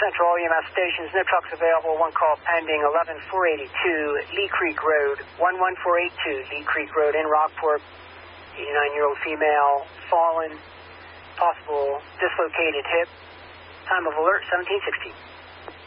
Central, all EMS stations, no trucks available, one call pending, 11482 Lee Creek Road, 11482 Lee Creek Road in Rockport, 89-year-old female, fallen, possible dislocated hip, time of alert 1760.